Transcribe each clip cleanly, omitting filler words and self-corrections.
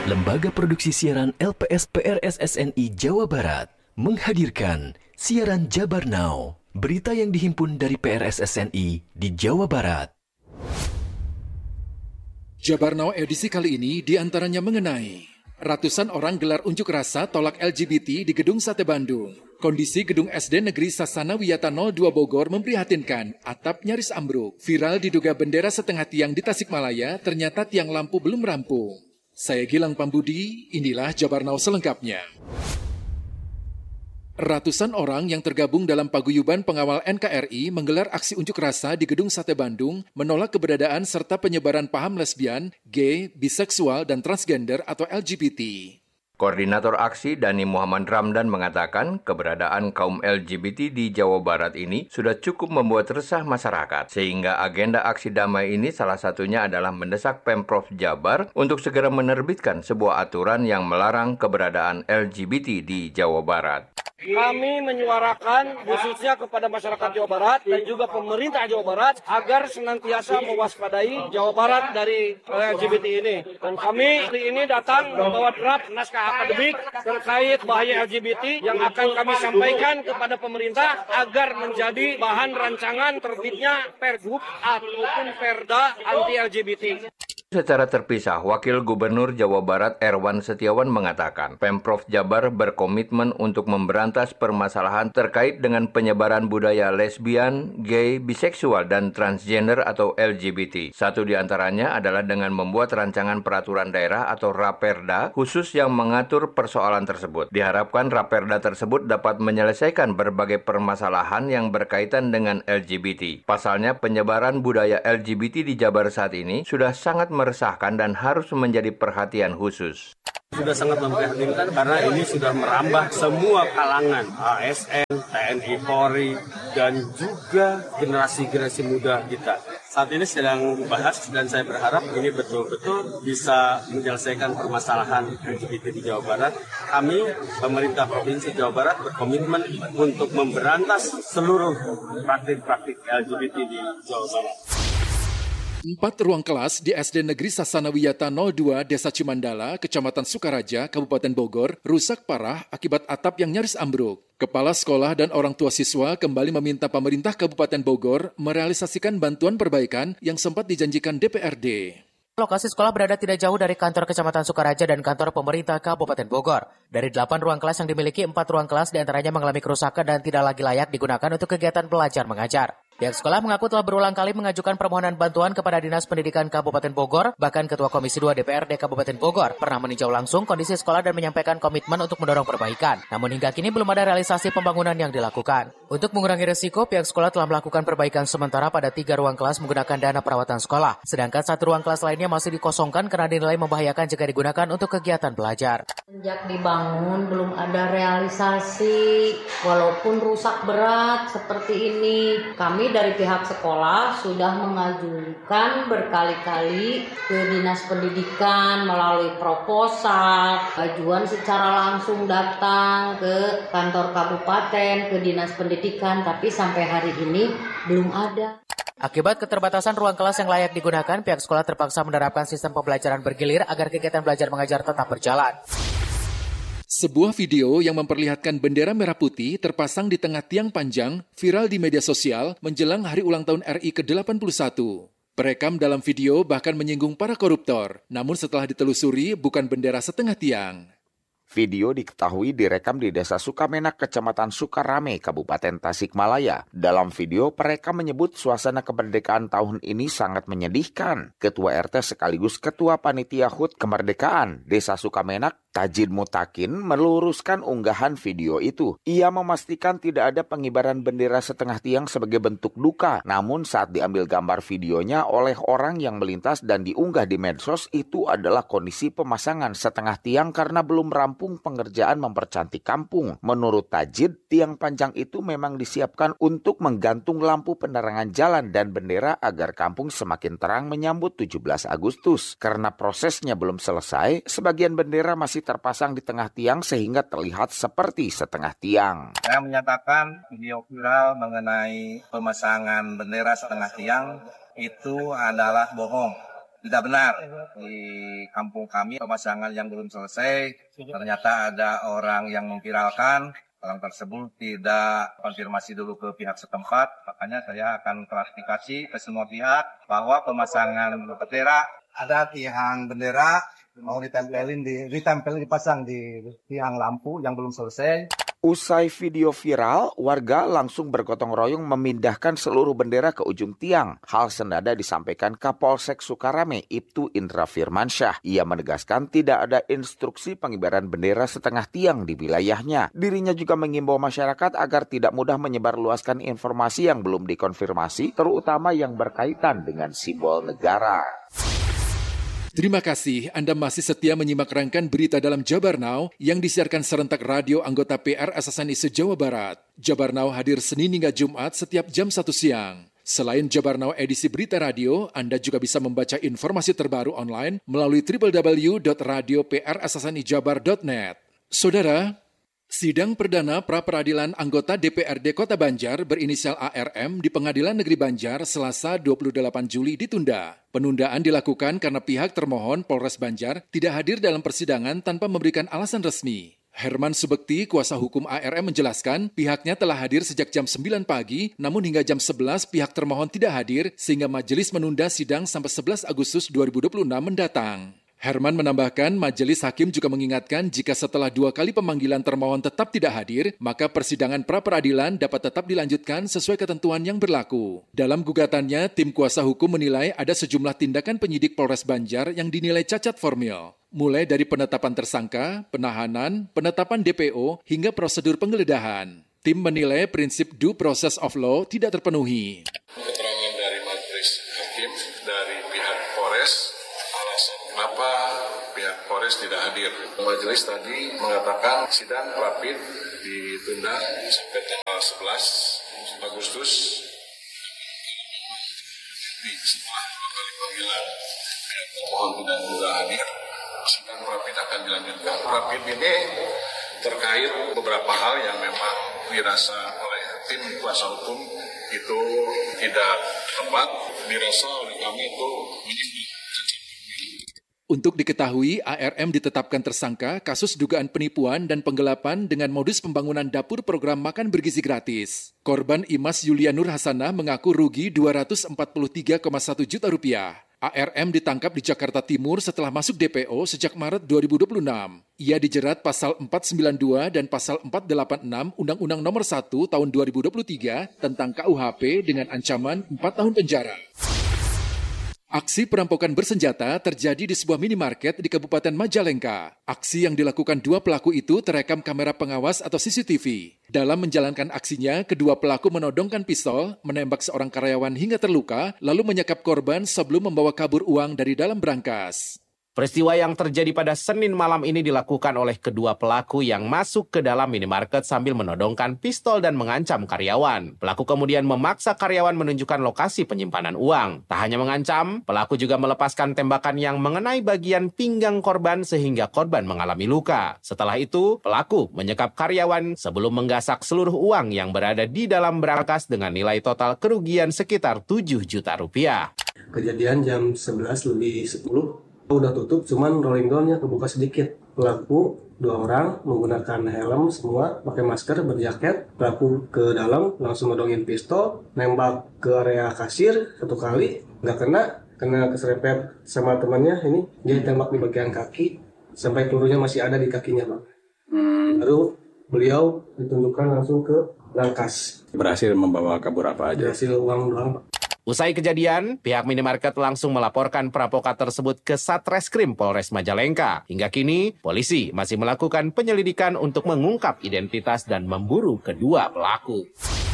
Lembaga Produksi Siaran LPS PRSSNI Jawa Barat menghadirkan Siaran Jabar Now, berita yang dihimpun dari PRSSNI di Jawa Barat. Jabar Now edisi kali ini diantaranya mengenai ratusan orang gelar unjuk rasa tolak LGBT di Gedung Sate Bandung. Kondisi Gedung SD Negeri Sasana Wiyata 02 Bogor memprihatinkan, atap nyaris ambruk. Viral diduga bendera setengah tiang di Tasikmalaya, ternyata tiang lampu belum rampung. Saya Gilang Pambudi, inilah Jabar Now selengkapnya. Ratusan orang yang tergabung dalam paguyuban pengawal NKRI menggelar aksi unjuk rasa di Gedung Sate Bandung menolak keberadaan serta penyebaran paham lesbian, gay, biseksual, dan transgender atau LGBT. Koordinator aksi Dani Muhammad Ramdan mengatakan keberadaan kaum LGBT di Jawa Barat ini sudah cukup membuat resah masyarakat, sehingga agenda aksi damai ini salah satunya adalah mendesak Pemprov Jabar untuk segera menerbitkan sebuah aturan yang melarang keberadaan LGBT di Jawa Barat. Kami menyuarakan khususnya kepada masyarakat Jawa Barat dan juga pemerintah Jawa Barat agar senantiasa mewaspadai Jawa Barat dari LGBT ini. Dan kami hari ini datang membawa draft naskah akademik terkait bahaya LGBT yang akan kami sampaikan kepada pemerintah agar menjadi bahan rancangan terbitnya Pergub ataupun Perda anti LGBT. Secara terpisah, Wakil Gubernur Jawa Barat Erwan Setiawan mengatakan, Pemprov Jabar berkomitmen untuk memberantas permasalahan terkait dengan penyebaran budaya lesbian, gay, biseksual, dan transgender atau LGBT. Satu di antaranya adalah dengan membuat rancangan peraturan daerah atau Raperda khusus yang mengatur persoalan tersebut. Diharapkan Raperda tersebut dapat menyelesaikan berbagai permasalahan yang berkaitan dengan LGBT. Pasalnya, penyebaran budaya LGBT di Jabar saat ini sudah sangat meresahkan dan harus menjadi perhatian khusus. Sudah sangat memprihatinkan karena ini sudah merambah semua kalangan, ASN, TNI, Polri, dan juga generasi-generasi muda kita. Saat ini sedang dibahas dan saya berharap ini betul-betul bisa menyelesaikan permasalahan LGBT di Jawa Barat. Kami, pemerintah Provinsi Jawa Barat, berkomitmen untuk memberantas seluruh praktik-praktik LGBT di Jawa Barat. 4 ruang kelas di SD Negeri Sasana Wiyata 02 Desa Cimandala, Kecamatan Sukaraja, Kabupaten Bogor, rusak parah akibat atap yang nyaris ambruk. Kepala sekolah dan orang tua siswa kembali meminta pemerintah Kabupaten Bogor merealisasikan bantuan perbaikan yang sempat dijanjikan DPRD. Lokasi sekolah berada tidak jauh dari kantor Kecamatan Sukaraja dan kantor pemerintah Kabupaten Bogor. Dari 8 ruang kelas yang dimiliki, 4 ruang kelas diantaranya mengalami kerusakan dan tidak lagi layak digunakan untuk kegiatan belajar mengajar. Pihak sekolah mengaku telah berulang kali mengajukan permohonan bantuan kepada Dinas Pendidikan Kabupaten Bogor, bahkan Ketua Komisi 2 DPRD Kabupaten Bogor pernah meninjau langsung kondisi sekolah dan menyampaikan komitmen untuk mendorong perbaikan. Namun hingga kini belum ada realisasi pembangunan yang dilakukan. Untuk mengurangi risiko, pihak sekolah telah melakukan perbaikan sementara pada 3 ruang kelas menggunakan dana perawatan sekolah. Sedangkan 1 ruang kelas lainnya masih dikosongkan karena dinilai membahayakan jika digunakan untuk kegiatan belajar. Sejak dibangun belum ada realisasi, walaupun rusak berat seperti ini. Kami dari pihak sekolah sudah mengajukan berkali-kali ke Dinas Pendidikan melalui proposal, ajuan secara langsung datang ke kantor kabupaten, ke Dinas Pendidikan, tapi sampai hari ini belum ada. Akibat keterbatasan ruang kelas yang layak digunakan, pihak sekolah terpaksa menerapkan sistem pembelajaran bergilir agar kegiatan belajar mengajar tetap berjalan. Sebuah video yang memperlihatkan bendera merah putih terpasang di tengah tiang panjang viral di media sosial menjelang hari ulang tahun RI ke-81. Perekam dalam video bahkan menyinggung para koruptor, namun setelah ditelusuri bukan bendera setengah tiang. Video diketahui direkam di Desa Sukamenak, Kecamatan Sukarame, Kabupaten Tasikmalaya. Dalam video, perekam menyebut suasana kemerdekaan tahun ini sangat menyedihkan. Ketua RT sekaligus Ketua Panitia HUT Kemerdekaan Desa Sukamenak, Tajid Mutakin, meluruskan unggahan video itu. Ia memastikan tidak ada pengibaran bendera setengah tiang sebagai bentuk duka. Namun saat diambil gambar videonya oleh orang yang melintas dan diunggah di medsos, itu adalah kondisi pemasangan setengah tiang karena belum rampung pengerjaan mempercantik kampung. Menurut Tajid, tiang panjang itu memang disiapkan untuk menggantung lampu penerangan jalan dan bendera agar kampung semakin terang menyambut 17 Agustus. Karena prosesnya belum selesai, sebagian bendera masih terpasang di tengah tiang sehingga terlihat seperti setengah tiang. Saya menyatakan video viral mengenai pemasangan bendera setengah tiang itu adalah bohong. Tidak benar. Di kampung kami pemasangan yang belum selesai, ternyata ada orang yang memviralkan. Orang tersebut tidak konfirmasi dulu ke pihak setempat, makanya saya akan klarifikasi ke semua pihak bahwa pemasangan bendera, ada tiang bendera mau ditempel dipasang di tiang lampu yang belum selesai. Usai video viral, warga langsung bergotong royong memindahkan seluruh bendera ke ujung tiang. Hal senada disampaikan Kapolsek Sukarame, Ibtu Indra Firmansyah. Ia menegaskan tidak ada instruksi pengibaran bendera setengah tiang di wilayahnya. Dirinya juga mengimbau masyarakat agar tidak mudah menyebarluaskan informasi yang belum dikonfirmasi, terutama yang berkaitan dengan simbol negara. Terima kasih Anda masih setia menyimak rangkaian berita dalam Jabar Now yang disiarkan serentak radio anggota PRSSNI se-Jawa Barat. Jabar Now hadir Senin hingga Jumat setiap jam 1 siang. Selain Jabar Now edisi berita radio, Anda juga bisa membaca informasi terbaru online melalui www.radioprssnijabar.net. Saudara, sidang perdana pra-peradilan anggota DPRD Kota Banjar berinisial ARM di Pengadilan Negeri Banjar Selasa 28 Juli ditunda. Penundaan dilakukan karena pihak termohon Polres Banjar tidak hadir dalam persidangan tanpa memberikan alasan resmi. Herman Subekti, kuasa hukum ARM menjelaskan pihaknya telah hadir sejak jam 9 pagi, namun hingga jam 11 pihak termohon tidak hadir sehingga majelis menunda sidang sampai 11 Agustus 2026 mendatang. Herman menambahkan majelis hakim juga mengingatkan jika setelah 2 kali pemanggilan termohon tetap tidak hadir, maka persidangan pra-peradilan dapat tetap dilanjutkan sesuai ketentuan yang berlaku. Dalam gugatannya, tim kuasa hukum menilai ada sejumlah tindakan penyidik Polres Banjar yang dinilai cacat formil. Mulai dari penetapan tersangka, penahanan, penetapan DPO, hingga prosedur penggeledahan. Tim menilai prinsip due process of law tidak terpenuhi. Keterangan dari majelis hakim dari pihak Polres, kenapa pihak Polres tidak hadir. Majelis tadi mengatakan sidang rapid ditunda sampai tanggal 11 Agustus. Setelah 2 kali panggilan pihak termohon tidak hadir, sidang rapid akan dilanjutkan. Rapid ini terkait beberapa hal yang memang dirasa oleh tim kuasa hukum itu tidak tepat, dirasa oleh kami itu menyinggung. Untuk diketahui, ARM ditetapkan tersangka kasus dugaan penipuan dan penggelapan dengan modus pembangunan dapur program makan bergizi gratis. Korban Imas Yulianur Hasanah mengaku rugi Rp243,1 juta. ARM ditangkap di Jakarta Timur setelah masuk DPO sejak Maret 2026. Ia dijerat pasal 492 dan pasal 486 Undang-Undang Nomor 1 Tahun 2023 tentang KUHP dengan ancaman 4 tahun penjara. Aksi perampokan bersenjata terjadi di sebuah minimarket di Kabupaten Majalengka. Aksi yang dilakukan 2 pelaku itu terekam kamera pengawas atau CCTV. Dalam menjalankan aksinya, kedua pelaku menodongkan pistol, menembak seorang karyawan hingga terluka, lalu menyekap korban sebelum membawa kabur uang dari dalam brankas. Peristiwa yang terjadi pada Senin malam ini dilakukan oleh kedua pelaku yang masuk ke dalam minimarket sambil menodongkan pistol dan mengancam karyawan. Pelaku kemudian memaksa karyawan menunjukkan lokasi penyimpanan uang. Tak hanya mengancam, pelaku juga melepaskan tembakan yang mengenai bagian pinggang korban sehingga korban mengalami luka. Setelah itu, pelaku menyekap karyawan sebelum menggasak seluruh uang yang berada di dalam brankas dengan nilai total kerugian sekitar 7 juta rupiah. Kejadian jam 11:10. Udah tutup, cuman rolling doornya kebuka sedikit. Pelaku 2 orang menggunakan helm semua, pakai masker, berjaket. Pelaku ke dalam langsung nodongin pistol, nembak ke area kasir 1 kali, nggak kena keserempet sama temannya. Ini dia tembak di bagian kaki sampai pelurunya masih ada di kakinya, Bang. Lalu beliau ditunjukkan langsung ke brankas. Berhasil membawa kabur apa aja? Berhasil uang doang, Pak. Usai kejadian, pihak minimarket langsung melaporkan perampokan tersebut ke Satreskrim Polres Majalengka. Hingga kini, polisi masih melakukan penyelidikan untuk mengungkap identitas dan memburu kedua pelaku.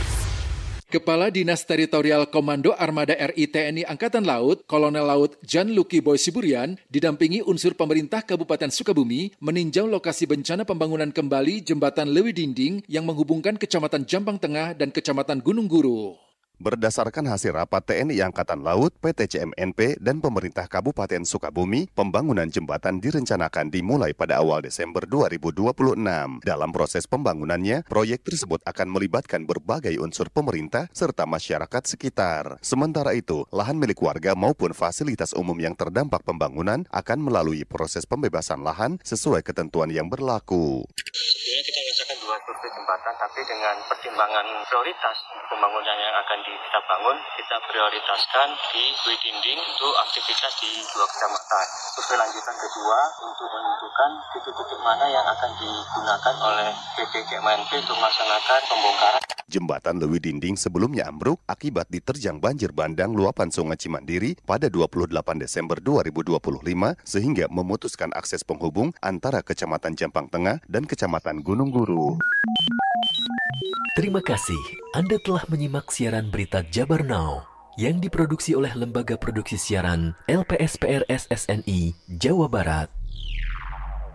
Kepala Dinas Teritorial Komando Armada RI TNI Angkatan Laut, Kolonel Laut Jan Luki Boy Siburian, didampingi unsur pemerintah Kabupaten Sukabumi, meninjau lokasi bencana pembangunan kembali Jembatan Lewi Dinding yang menghubungkan Kecamatan Jampang Tengah dan Kecamatan Gunung Guru. Berdasarkan hasil rapat TNI Angkatan Laut, PT CMNP, dan pemerintah Kabupaten Sukabumi, pembangunan jembatan direncanakan dimulai pada awal Desember 2026. Dalam proses pembangunannya, proyek tersebut akan melibatkan berbagai unsur pemerintah serta masyarakat sekitar. Sementara itu, lahan milik warga maupun fasilitas umum yang terdampak pembangunan akan melalui proses pembebasan lahan sesuai ketentuan yang berlaku. Sebenarnya kita mengerjakan 2 survei jembatan, tapi dengan pertimbangan prioritas pembangunan yang akan kita bangun, kita prioritaskan di Bui Dinding untuk aktivitas di 2 kecamatan. Survei lanjutan kedua untuk menentukan titik-titik mana yang akan digunakan oleh PT CMNP untuk melaksanakan pembongkaran. Jembatan Lewi Dinding sebelumnya ambruk akibat diterjang banjir bandang luapan Sungai Cimandiri pada 28 Desember 2025 sehingga memutuskan akses penghubung antara Kecamatan Jampang Tengah dan Kecamatan Gunung Guru. Terima kasih Anda telah menyimak siaran berita Jabar Now yang diproduksi oleh Lembaga Produksi Siaran LPSPR SSNI Jawa Barat.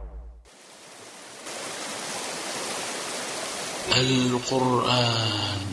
Al-Quran